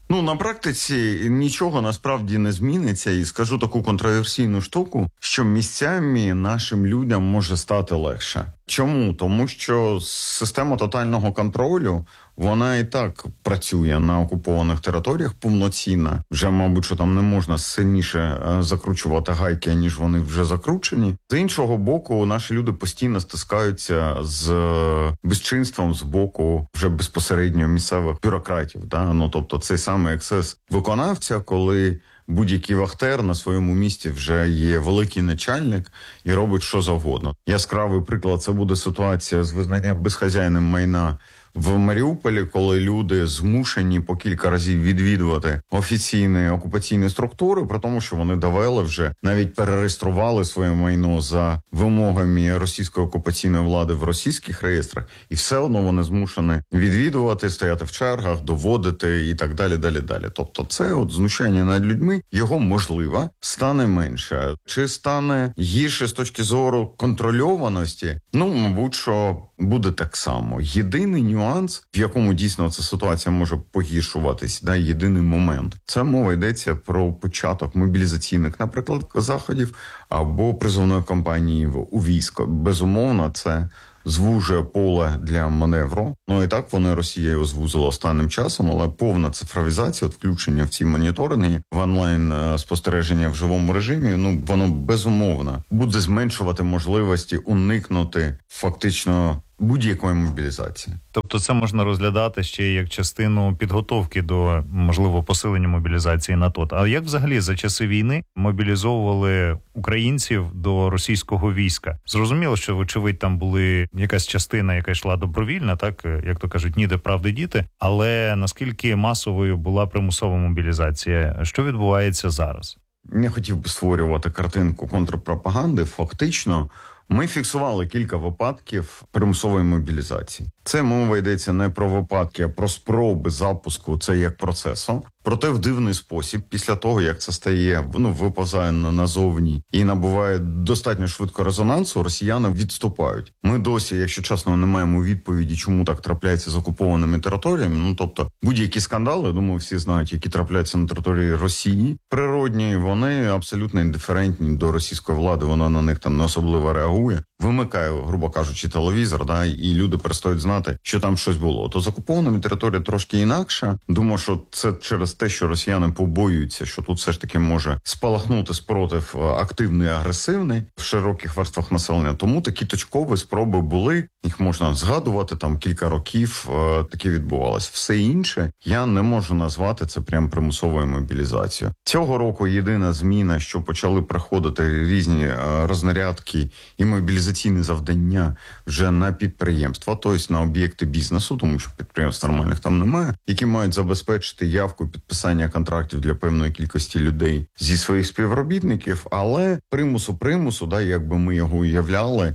Ну, на практиці нічого насправді не зміниться. І скажу таку контроверсійну штуку, що місцями нашим людям може стати легше. Чому? Тому що система тотального контролю, вона і так працює на окупованих територіях повноцінно. Вже, мабуть, що там не можна сильніше закручувати гайки, ніж вони вже закручені. З іншого боку, наші люди постійно стискаються з безчинством з боку вже безпосередньо місцевих бюрократів. Да? Ну, тобто цей самий ексцес виконавця, коли будь-який вахтер на своєму місці вже є великий начальник і робить що завгодно. Яскравий приклад – це буде ситуація з визнанням безхазяйним майна в Маріуполі, коли люди змушені по кілька разів відвідувати офіційні окупаційні структури, при тому, що вони довели вже, навіть перереєстрували своє майно за вимогами російської окупаційної влади в російських реєстрах, і все одно вони змушені відвідувати, стояти в чергах, доводити і так далі, далі. Тобто це от знущання над людьми, його, можливо, стане менше. Чи стане гірше з точки зору контрольованості? Ну, мабуть, що буде так само. Єдиний нюанс, в якому дійсно ця ситуація може погіршуватись, да, єдиний момент. Це мова йдеться про початок мобілізаційних, наприклад, заходів або призовної кампанії у військо. Безумовно, це звужує поле для маневру. Ну і так вони Росія його звузила останнім часом, але повна цифровізація, от включення в ці моніторинги, в онлайн спостереження в живому режимі, ну воно безумовно буде зменшувати можливості уникнути фактично будь-якої мобілізації. Тобто це можна розглядати ще як частину підготовки до, можливо, посилення мобілізації на ТОТ. А як взагалі за часи війни мобілізовували українців до російського війська? Зрозуміло, що, вочевидь, там були якась частина, яка йшла добровільна, так, як то кажуть, ніде правди діти, але наскільки масовою була примусова мобілізація? Що відбувається зараз? Не хотів би створювати картинку контрпропаганди. Фактично, ми фіксували кілька випадків примусової мобілізації. Це мова йдеться не про випадки, а про спроби запуску це як процесу. Проте в дивний спосіб, після того, як це стає, виповзає назовні і набуває достатньо швидко резонансу, росіяни відступають. Ми досі, якщо чесно, не маємо відповіді, чому так трапляється з окупованими територіями. Ну, тобто, будь-які скандали, думаю, всі знають, які трапляються на території Росії, природні, вони абсолютно індиферентні до російської влади, вона на них там не особливо реагує. Вимикає, грубо кажучи, телевізор, да, і люди перестають знати, що там щось було. То з окупованими територіями трошки інакше. Думаю, що це через те, що росіяни побоюються, що тут все ж таки може спалахнути спротив активний і агресивний в широких верствах населення. Тому такі точкові спроби були, їх можна згадувати, там кілька років таке відбувалося. Все інше я не можу назвати це прям примусовою мобілізацією. Цього року єдина зміна, що почали приходити різні рознарядки і мобілізаційні завдання вже на підприємства, тобто на об'єкти бізнесу, тому що підприємств нормальних там немає, які мають забезпечити явку підписання контрактів для певної кількості людей зі своїх співробітників, але примусу, да, якби ми його уявляли,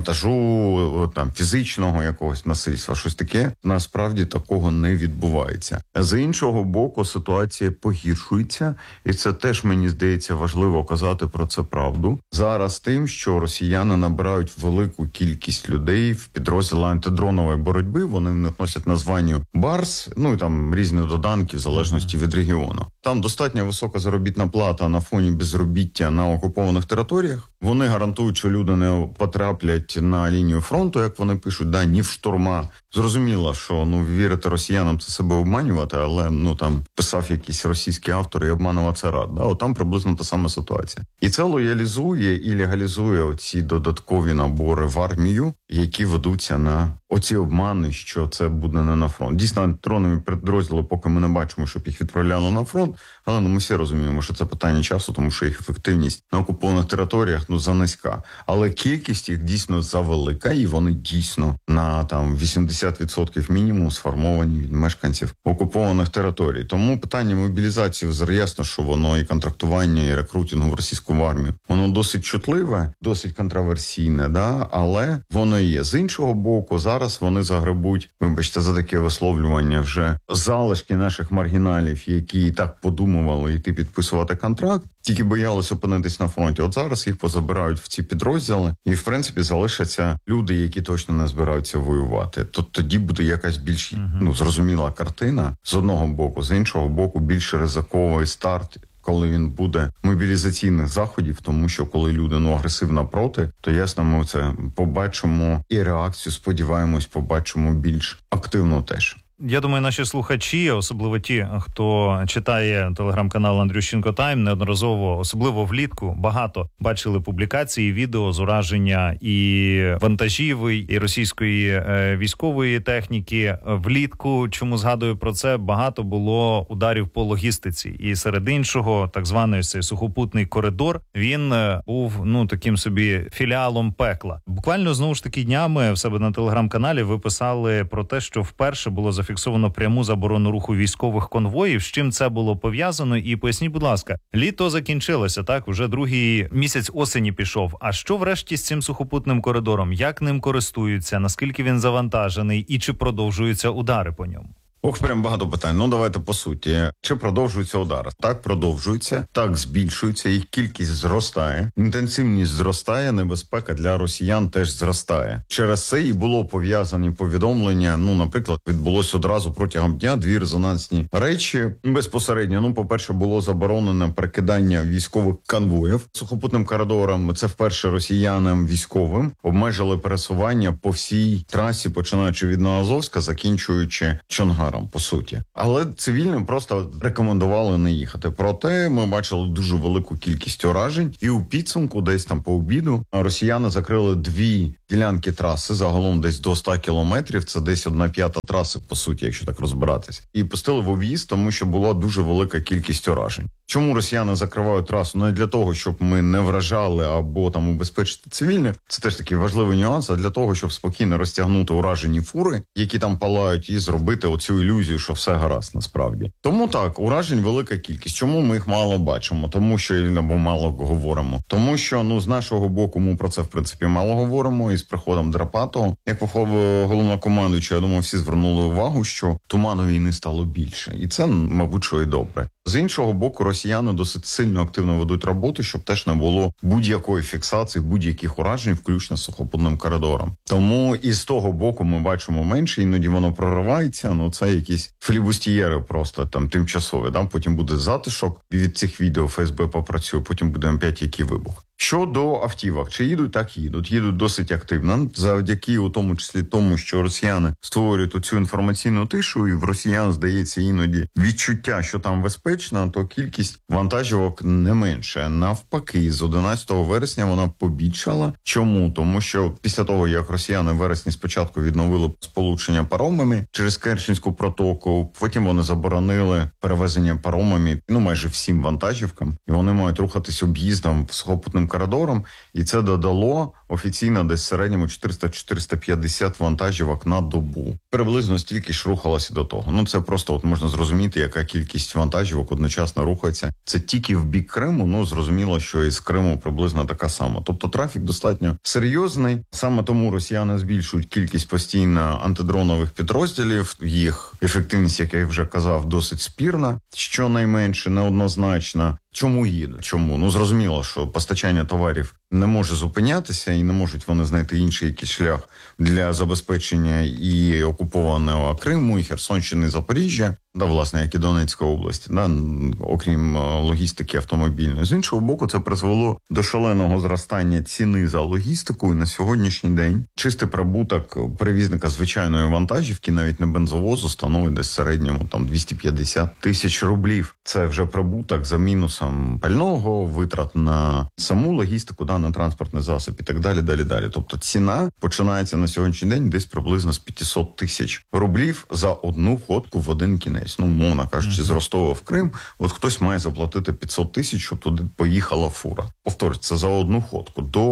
шантажу, там, фізичного якогось насильства, щось таке, насправді такого не відбувається. З іншого боку, ситуація погіршується, і це теж, мені здається, важливо казати про це правду. Зараз тим, що росіяни набирають велику кількість людей в підрозділи антидронової боротьби, вони в них носять названня «Барс», ну і там різні доданки в залежності від регіону. Там достатньо висока заробітна плата на фоні безробіття на окупованих територіях. Вони гарантують, що люди не потраплять на лінію фронту, як вони пишуть, да, ні в штурма. Зрозуміло, що вірити росіянам це себе обманювати, але там писав якийсь російський автор і обманював це рад. Да? От там приблизно та сама ситуація. І це лоялізує і легалізує оці додаткові набори в армію, які ведуться на оці обмани, що це буде не на фронт. Дійсно, антидронові підрозділи, поки ми не бачимо, щоб їх відправляли на фронт, але ми всі розуміємо, що це питання часу, тому що їх ефективність на окупованих територіях занизька. Але кількість їх дійсно завелика, і вони дійсно на 80% мінімум сформовані від мешканців окупованих територій. Тому питання мобілізації, ясно, що воно і контрактування, і рекрутингу в російську армію, воно досить чутливе, досить контроверсійне, да? Але воно є. З іншого боку, зараз вони загребуть, вибачте за таке висловлювання, вже залишки наших маргіналів, які і так подумували йти підписувати контракт, тільки боялися опинитись на фронті. От зараз їх позабирають в ці підрозділи, і в принципі залишаться люди, які точно не збираються воювати. То тоді буде якась більш зрозуміла картина з одного боку, з іншого боку, більш ризиковий старт, коли він буде мобілізаційних заходів, тому що коли люди агресивно проти, то ясно, ми це побачимо і реакцію, сподіваємось, побачимо більш активно теж. Я думаю, наші слухачі, особливо ті, хто читає телеграм-канал Андрющенко Тайм, неодноразово, особливо влітку, багато бачили публікації, відео з ураження і вантажів, і російської військової техніки. Влітку, чому згадую про це, багато було ударів по логістиці. І серед іншого, так званий цей сухопутний коридор, він був, таким собі філіалом пекла. Буквально, знову ж таки, днями в себе на телеграм-каналі ви писали про те, що вперше було зафіксовано пряму заборону руху військових конвоїв. З чим це було пов'язано? І поясніть, будь ласка, літо закінчилося, так? Уже другий місяць осені пішов. А що врешті з цим сухопутним коридором? Як ним користуються? Наскільки він завантажений? І чи продовжуються удари по ньому? Прям багато питань. Давайте по суті. Чи продовжуються удари? Так, продовжуються, так збільшуються, їх кількість зростає, інтенсивність зростає, небезпека для росіян теж зростає. Через це і було пов'язані повідомлення, наприклад, відбулося одразу протягом дня дві резонансні речі. Безпосередньо, по-перше, було заборонено перекидання військових конвоїв сухопутним коридором. Це вперше росіянам військовим обмежили пересування по всій трасі, починаючи від Новоазовська, закінчуючи Чонгаром, по суті. Але цивільним просто рекомендували не їхати. Проте ми бачили дуже велику кількість уражень. І у підсумку, десь там по обіду, росіяни закрили дві ділянки траси, загалом десь до 100 кілометрів. Це десь 1/5 траси, по суті, якщо так розбиратись. І пустили в об'їзд, тому що була дуже велика кількість уражень. Чому росіяни закривають трасу? Не для того, щоб ми не вражали або там убезпечити цивільних. Це теж такий важливий нюанс, а для того, щоб спокійно розтягнути уражені фури, які там палають, і зробити оцю ілюзію, що все гаразд насправді. Тому так, уражень велика кількість. Чому ми їх мало бачимо? Тому що або мало говоримо. Тому що, з нашого боку, ми про це, в принципі, мало говоримо. І з приходом Драпатого, як головнокомандуючий, я думаю, всі звернули увагу, що туману війни стало більше. І це, мабуть, що і добре. З іншого боку, росіяни досить сильно активно ведуть роботу, щоб теж не було будь-якої фіксації, будь-яких уражень, включно з сухопутним коридором. Тому і з того боку ми бачимо менше, іноді воно проривається, це якісь флібустієри просто там тимчасові. Потім буде затишок, від цих відео ФСБ попрацює, потім буде опять який вибух. Щодо автівок, чи їдуть, так їдуть. Їдуть досить активно, завдяки у тому числі тому, що росіяни створюють оцю інформаційну тишу, і в росіян, здається, іноді відчуття, що там безпечно, то кількість вантажівок не менше. Навпаки, з 11 вересня вона побільшала. Чому? Тому що після того, як росіяни в вересні спочатку відновили сполучення паромами через Керченську протоку, потім вони заборонили перевезення паромами, майже всім вантажівкам, і вони мають рухатись об'їздом сухопутним коридором, і це додало офіційно десь в середньому 400-450 вантажівок на добу. Приблизно стільки ж рухалося до того. Це просто можна зрозуміти, яка кількість вантажівок одночасно рухається. Це тільки в бік Криму, зрозуміло, що і з Криму приблизно така сама. Тобто трафік достатньо серйозний. Саме тому росіяни збільшують кількість постійно антидронових підрозділів. Їх ефективність, як я вже казав, досить спірна, щонайменше неоднозначна. Чому їдуть? Чому? Зрозуміло, що постачання товарів не може зупинятися і не можуть вони знайти інший якийсь шлях для забезпечення і окупованого Криму, і Херсонщини, і Запоріжжя, власне, як і Донецької області, окрім логістики автомобільної. З іншого боку, це призвело до шаленого зростання ціни за логістику, і на сьогоднішній день чистий прибуток перевізника звичайної вантажівки, навіть не бензовозу, становить десь в середньому 250 тисяч рублів. Це вже прибуток за мінусом пального, витрат на саму логістику, на транспортний засіб і так далі. Тобто ціна починається на сьогоднішній день десь приблизно з 500 тисяч рублів за одну ходку в один кінець. Мовно кажучи, з Ростова в Крим, хтось має заплатити 500 тисяч, щоб туди поїхала фура. Повторюсь, це за одну ходку. До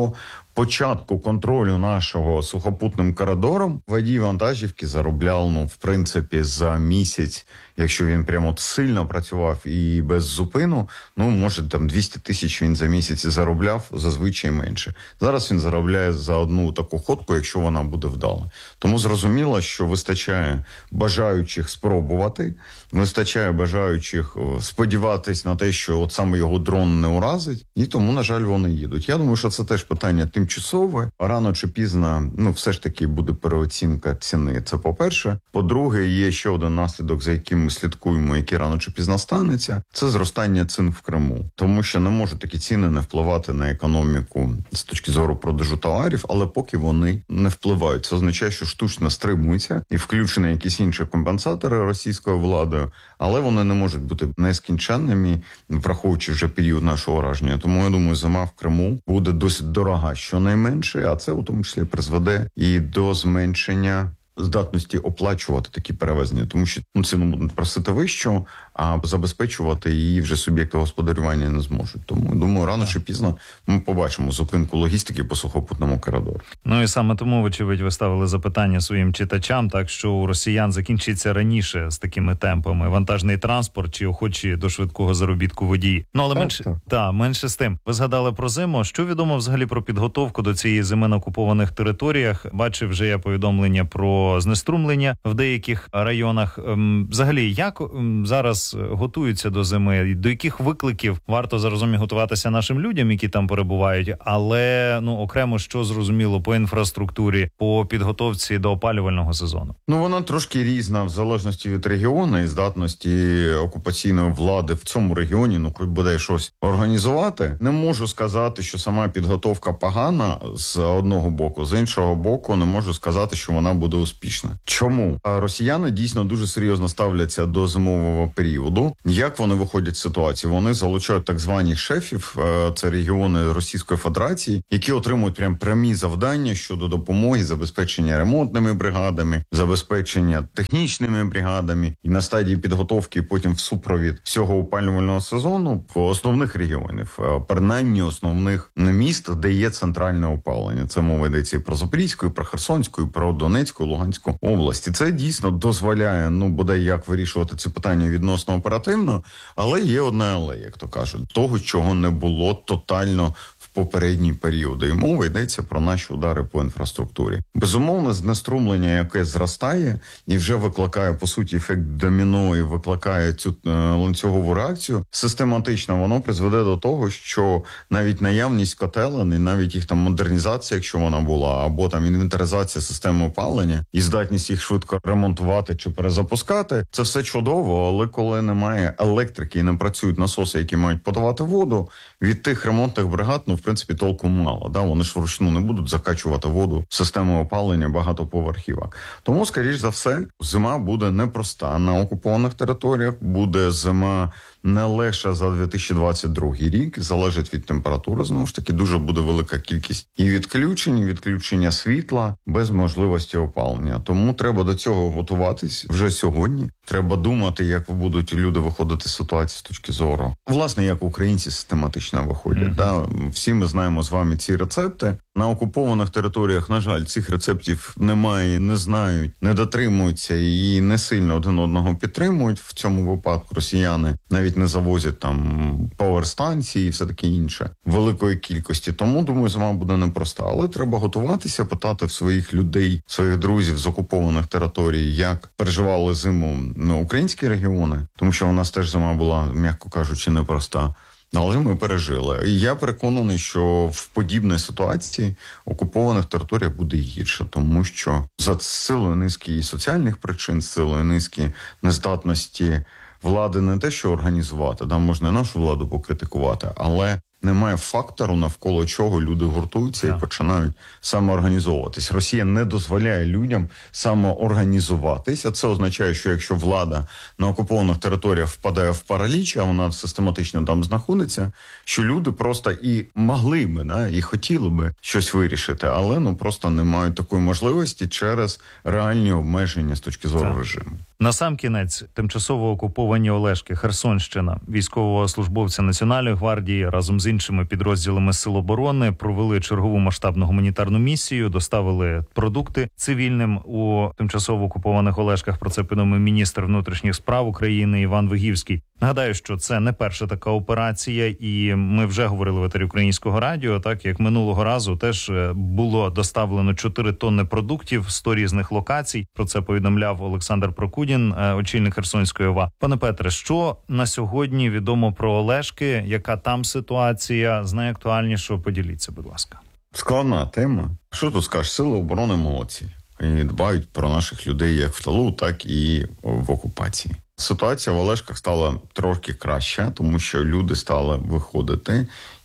початку контролю нашого сухопутним коридором водій вантажівки заробляв, в принципі, за місяць, якщо він прямо сильно працював і без зупину, може там 200 тисяч він за місяць заробляв, зазвичай менше. Зараз він заробляє за одну таку ходку, якщо вона буде вдала. Тому зрозуміло, що вистачає бажаючих спробувати, вистачає бажаючих сподіватись на те, що от саме його дрон не уразить, і тому, на жаль, вони їдуть. Я думаю, що це теж питання тимчасове. Рано чи пізно, все ж таки буде переоцінка ціни. Це по-перше. По-друге, є ще один наслідок, за яким ми слідкуємо, який рано чи пізно станеться. Це зростання цін в Криму. Тому що не можуть такі ціни не впливати на економіку з точки зору продажу товарів, але поки вони не впливають. Це означає, що штучно стримується і включені якісь інші компенсатори російською владою, але вони не можуть бути нескінченними, враховуючи вже період нашого ураження. Тому, я думаю, зима в Криму буде досить дорога щонайменше, а це у тому числі призведе і до зменшення здатності оплачувати такі перевезення, тому що ціну будуть просити вищу, а забезпечувати її вже суб'єкти господарювання не зможуть. Тому, думаю, рано чи пізно ми побачимо зупинку логістики по сухопутному коридору. І саме тому, вочевидь, ви ставили запитання своїм читачам, так що у росіян закінчиться раніше з такими темпами вантажний транспорт чи охочі до швидкого заробітку водії. Але менше з тим. Ви згадали про зиму. Що відомо взагалі про підготовку до цієї зими на окупованих територіях? Бачив вже я повідомлення про знеструмлення в деяких районах. Взагалі, як зараз готуються до зими? До яких викликів варто зараз готуватися нашим людям, які там перебувають? Але, окремо, що зрозуміло по інфраструктурі, по підготовці до опалювального сезону? Вона трошки різна в залежності від регіону і здатності окупаційної влади в цьому регіоні, хоч буде щось організувати. Не можу сказати, що сама підготовка погана з одного боку, з іншого боку, не можу сказати, що вона буде успішна. Чому? Росіяни дійсно дуже серйозно ставляться до зимового періоду. Як вони виходять з ситуації? Вони залучають так званих шефів, це регіони Російської Федерації, які отримують прямі завдання щодо допомоги, забезпечення ремонтними бригадами, забезпечення технічними бригадами і на стадії підготовки потім в супровід всього опалювального сезону в основних регіонів, принаймні основних міст, де є центральне опалення. Це мова йдеться і про Запорізьку, і про Херсонську, і про Донецьку, і Луганську області. Це дійсно дозволяє, бодай як вирішувати це питання відносно оперативно, але є одне але, як то кажуть, того, чого не було тотально в попередні періоди. І мова йдеться про наші удари по інфраструктурі. Безумовно, знеструмлення, яке зростає і вже викликає, по суті, ефект доміно і викликає цю ланцюгову реакцію, систематично воно призведе до того, що навіть наявність котелень, і навіть їх модернізація, якщо вона була, або інвентаризація системи опалення і здатність їх швидко ремонтувати чи перезапускати, це все чудово, але коли немає електрики і не працюють насоси, які мають подавати воду, від тих ремонтних бригад, в принципі, толку мало. Вони ж вручну не будуть закачувати воду в систему опалення багатоповерхівок. Тому, скоріш за все, зима буде непроста на окупованих територіях, буде зима не легша за 2022 рік, залежить від температури, знову ж таки, дуже буде велика кількість і відключення світла без можливості опалення. Тому треба до цього готуватись вже сьогодні. Треба думати, як будуть люди виходити з ситуації з точки зору. Власне, як українці систематично виходять. Всі ми знаємо з вами ці рецепти. На окупованих територіях, на жаль, цих рецептів немає, не знають, не дотримуються і не сильно один одного підтримують. В цьому випадку росіяни навіть не завозять пауерстанції і все таке інше великої кількості. Тому, думаю, зима буде непроста. Але треба готуватися, питати в своїх людей, своїх друзів з окупованих територій, як переживали зиму українські регіони, тому що у нас теж зима була, м'яко кажучи, непроста. Але ми пережили. І я переконаний, що в подібній ситуації окупованих територіях буде гірше, тому що за силою низки соціальних причин, силою низки нездатності влади не те, що організувати, можна і нашу владу покритикувати, але немає фактору, навколо чого люди гуртуються і починають самоорганізовуватись. Росія не дозволяє людям самоорганізуватись, а це означає, що якщо влада на окупованих територіях впадає в параліч, а вона систематично там знаходиться, що люди просто і могли би, і хотіли би щось вирішити, але просто не мають такої можливості через реальні обмеження з точки зору режиму. Насамкінець, тимчасово окуповані Олешки, Херсонщина, військового службовця Національної гвардії разом з іншими підрозділами Сил оборони провели чергову масштабну гуманітарну місію, доставили продукти цивільним у тимчасово окупованих Олешках. Про це повідомив міністр внутрішніх справ України Іван Вигівський. Нагадаю, що це не перша така операція, і ми вже говорили в етері Українського радіо, так як минулого разу теж було доставлено 4 тонни продуктів, 100 різних локацій. Про це повідомляв Олександр Прокудін, очільник Херсонської ОВА. Пане Петре, що на сьогодні відомо про Олешки? Яка там ситуація? З найактуальнішого поділіться, будь ласка. Складна тема. Що тут скажеш? Сили оборони молодці. І дбають про наших людей як в тилу, так і в окупації. Ситуація в Олешках стала трошки краща, тому що люди стали виходити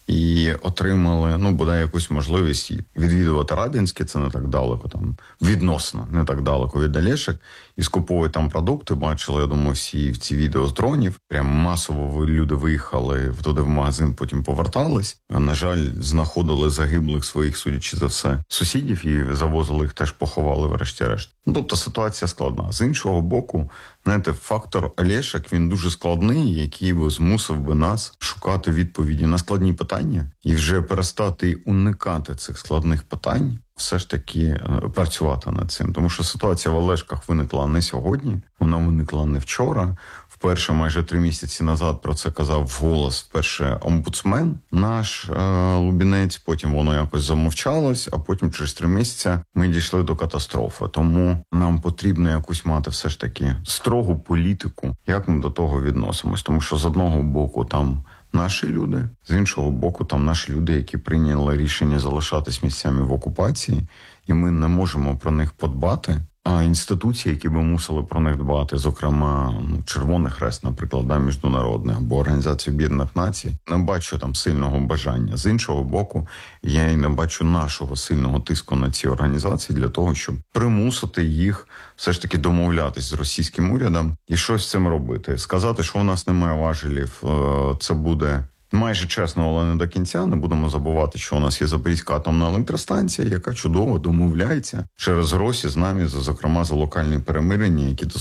і отримали, бодай якусь можливість відвідувати Радянське, це не так далеко, там відносно не так далеко від Олешок, і скуповують там продукти. Бачили, я думаю, всі в ці відео з дронів. Прям масово люди виїхали туди в магазин, потім повертались. На жаль, знаходили загиблих своїх, судячи за все, сусідів і завозили їх, теж поховали врешті-решт. Тобто ситуація складна. З іншого боку, знаєте, фактор Олешок, він дуже складний, який би змусив би нас шукати відповіді на складні питання і вже перестати уникати цих складних питань, все ж таки працювати над цим. Тому що ситуація в Олешках виникла не сьогодні, вона виникла не вчора. Вперше майже 3 місяці назад про це казав вголос вперше омбудсмен наш Лубінець, потім воно якось замовчалось, а потім через 3 місяці ми дійшли до катастрофи. Тому нам потрібно якусь мати все ж таки строгу політику, як ми до того відносимось. Тому що з одного боку там наші люди, з іншого боку там наші люди, які прийняли рішення залишатись місцями в окупації, і ми не можемо про них подбати. А інституції, які би мусили про них дбати, зокрема Червоний Хрест, наприклад, міжнародний, або Організація Об'єднаних Націй, не бачу там сильного бажання. З іншого боку, я і не бачу нашого сильного тиску на ці організації для того, щоб примусити їх все ж таки домовлятись з російським урядом і щось з цим робити. Сказати, що у нас немає важелів, це буде майже чесно, але не до кінця. Не будемо забувати, що у нас є Запорізька атомна електростанція, яка чудово домовляється через гроші з нами, зокрема за локальні перемирення, які